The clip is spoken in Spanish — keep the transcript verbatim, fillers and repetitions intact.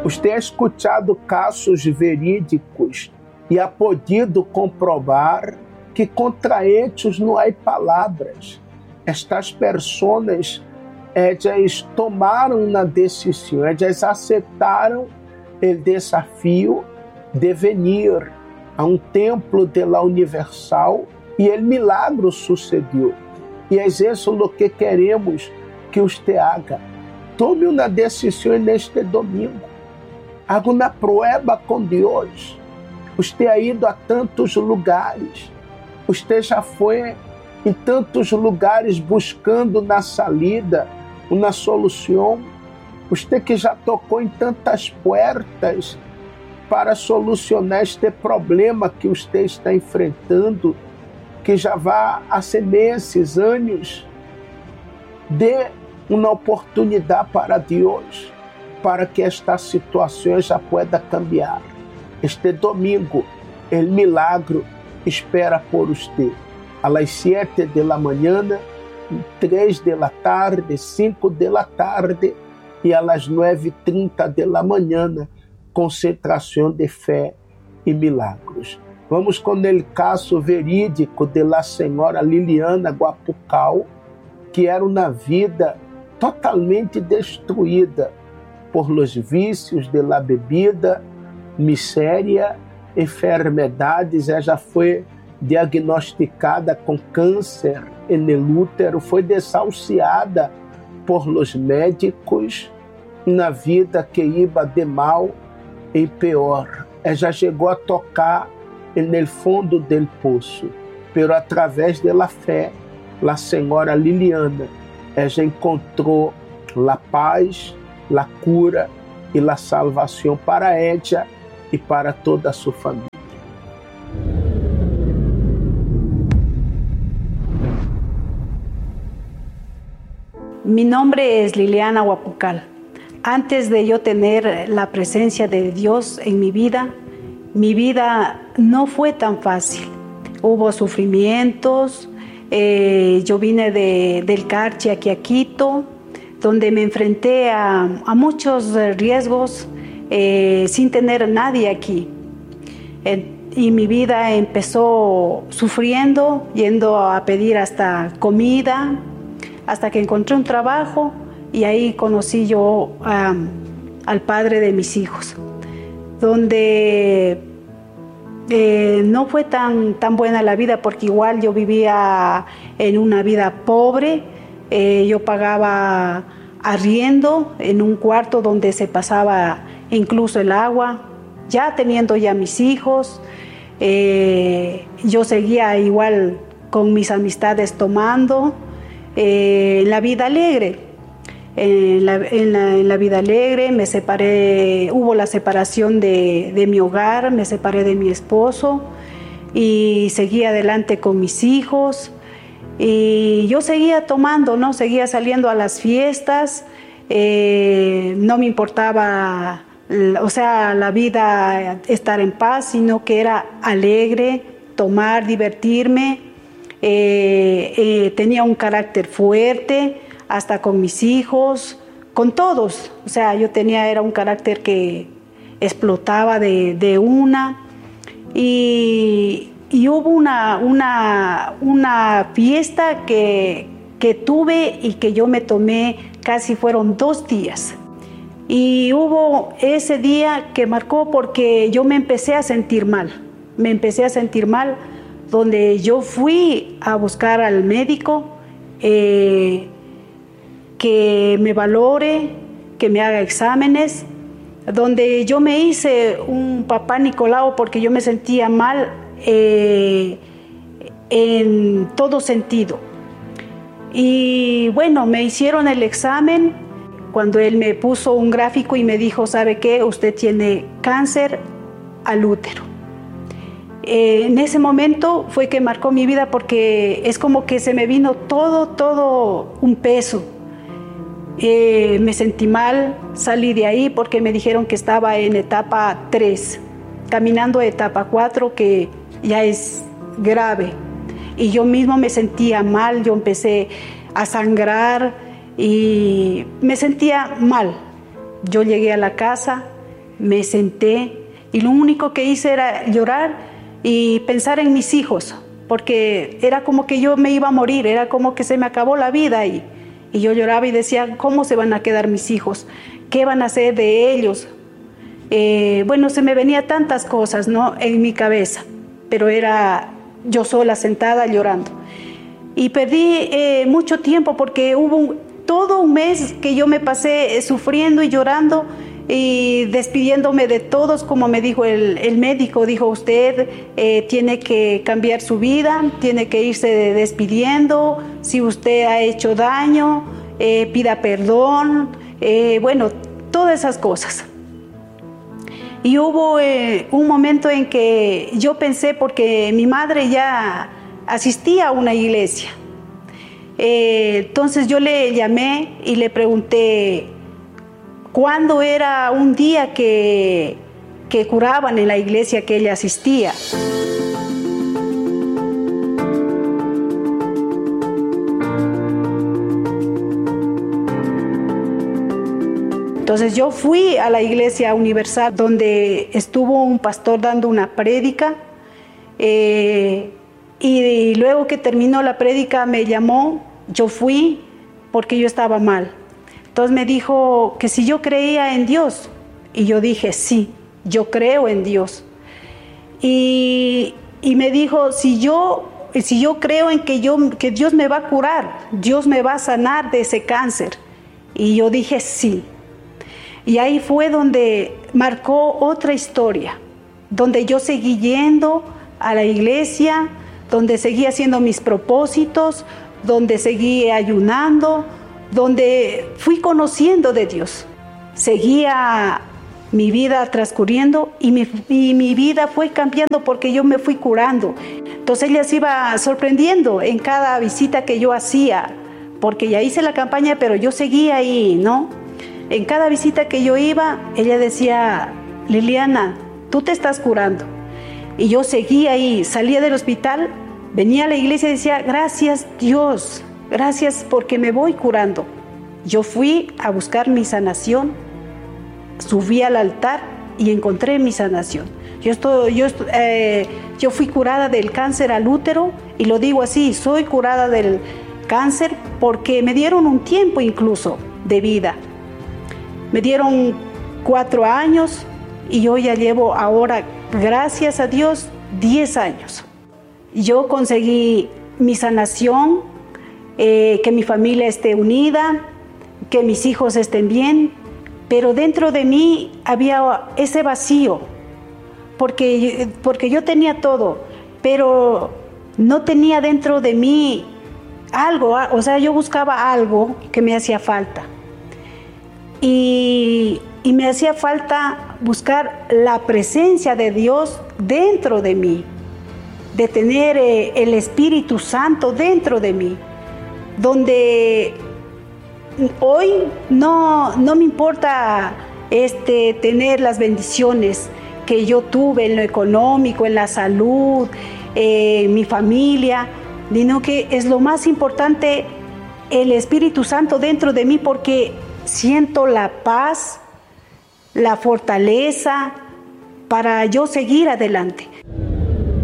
Usted ha escuchado casos verídicos e ha podido comprovar que contra eles não há palavras. Estas pessoas, elas tomaram uma decisão, elas aceitaram o desafio de vir a um templo de la Universal e o milagro sucedeu. E é isso o que queremos que você haga. Tome uma decisão neste domingo. Haga uma prova com Deus. Você ha ido a tantos lugares. Você já foi em tantos lugares buscando na salida uma solução. Você que já tocou em tantas portas para solucionar este problema que você está enfrentando, que já vai há meses, anos. Dê uma oportunidade para Deus, para que esta situação já pueda cambiar. Este domingo, o milagro espera por você. A las siete de la mañana, três de la tarde, cinco de la tarde e a las nueve e trinta de la mañana, concentração de fé e milagros. Vamos com o caso verídico de la senhora Liliana Guapucal, que era uma vida totalmente destruída por los vícios de la bebida, miséria, enfermidades. Ela já foi diagnosticada com câncer no útero, foi desahuciada por los médicos, na vida que iba de mal em pior. Ela já chegou a tocar no fundo do poço, pero através da fé, a senhora Liliana, ela encontrou a paz, a cura e a salvação para ela e para toda a sua família. Mi nombre es Liliana Guapucal. Antes de yo tener la presencia de Dios en mi vida, mi vida no fue tan fácil. Hubo sufrimientos, eh, yo vine de, del Carchi aquí a Quito, donde me enfrenté a, a muchos riesgos eh, sin tener a nadie aquí. Eh, y mi vida empezó sufriendo, yendo a pedir hasta comida, hasta que encontré un trabajo y ahí conocí yo um, al padre de mis hijos, donde eh, no fue tan, tan buena la vida, porque igual yo vivía en una vida pobre. Eh, yo pagaba arriendo en un cuarto donde se pasaba incluso el agua, ya teniendo ya mis hijos. Eh, yo seguía igual con mis amistades tomando. Eh, la vida alegre, en la, en, la, en la vida alegre me separé, hubo la separación de, de mi hogar, me separé de mi esposo y seguí adelante con mis hijos y yo seguía tomando, ¿no? Seguía saliendo a las fiestas, eh, no me importaba, o sea, la vida, estar en paz, sino que era alegre, tomar, divertirme. Eh, eh, tenía un carácter fuerte, hasta con mis hijos, con todos. O sea, yo tenía, era un carácter que explotaba de, de una. Y, y hubo una, una, una fiesta que, que tuve y que yo me tomé, casi fueron dos días. Y hubo ese día que marcó porque yo me empecé a sentir mal. Me empecé a sentir mal, donde yo fui a buscar al médico eh, que me valore, que me haga exámenes, donde yo me hice un papá Nicolau porque yo me sentía mal eh, en todo sentido. Y bueno, me hicieron el examen cuando él me puso un gráfico y me dijo, ¿sabe qué? Usted tiene cáncer al útero. Eh, en ese momento fue que marcó mi vida porque es como que se me vino todo, todo un peso. Eh, me sentí mal, salí de ahí porque me dijeron que estaba en etapa tres, caminando a etapa cuatro, que ya es grave. Y yo mismo me sentía mal, yo empecé a sangrar y me sentía mal. Yo llegué a la casa, me senté y lo único que hice era llorar y pensar en mis hijos, porque era como que yo me iba a morir, era como que se me acabó la vida y, y yo lloraba y decía, ¿cómo se van a quedar mis hijos? ¿Qué van a hacer de ellos? Eh, bueno, se me venían tantas cosas, ¿no?, en mi cabeza, pero era yo sola sentada llorando. Y perdí eh, mucho tiempo porque hubo un, todo un mes que yo me pasé sufriendo y llorando y despidiéndome de todos, como me dijo el, el médico, dijo usted eh, tiene que cambiar su vida, tiene que irse despidiendo, si usted ha hecho daño, eh, pida perdón, eh, bueno, todas esas cosas. Y hubo eh, un momento en que yo pensé, porque mi madre ya asistía a una iglesia, eh, entonces yo le llamé y le pregunté cuándo era un día que, que curaban en la iglesia que ella asistía. Entonces yo fui a la Iglesia Universal, donde estuvo un pastor dando una prédica, eh, y, y luego que terminó la prédica me llamó, yo fui porque yo estaba mal. Entonces me dijo que si yo creía en Dios, y yo dije sí, yo creo en Dios. Y, y me dijo, si yo, si yo creo en que, yo, que Dios me va a curar, Dios me va a sanar de ese cáncer. Y yo dije sí. Y ahí fue donde marcó otra historia, donde yo seguí yendo a la iglesia, donde seguí haciendo mis propósitos, donde seguí ayunando, donde fui conociendo de Dios. Seguía mi vida transcurriendo y mi, y mi vida fue cambiando porque yo me fui curando. Entonces ella se iba sorprendiendo en cada visita que yo hacía, porque ya hice la campaña, pero yo seguía ahí, ¿no? En cada visita que yo iba, ella decía, Liliana, tú te estás curando. Y yo seguía ahí, salía del hospital, venía a la iglesia y decía, gracias Dios, gracias porque me voy curando. Yo fui a buscar mi sanación, subí al altar y encontré mi sanación. Yo, estoy, yo, eh, yo fui curada del cáncer al útero, y lo digo así, soy curada del cáncer porque me dieron un tiempo incluso de vida. Me dieron cuatro años y yo ya llevo ahora, gracias a Dios, diez años. Yo conseguí mi sanación, eh, que mi familia esté unida, que mis hijos estén bien, pero dentro de mí había ese vacío, porque, porque yo tenía todo, pero no tenía dentro de mí algo, o sea, yo buscaba algo que me hacía falta. Y, y me hacía falta buscar la presencia de Dios dentro de mí, de tener eh, el Espíritu Santo dentro de mí, donde hoy no, no me importa este, tener las bendiciones que yo tuve en lo económico, en la salud, eh, mi familia, sino que es lo más importante el Espíritu Santo dentro de mí, porque siento la paz, la fortaleza para yo seguir adelante.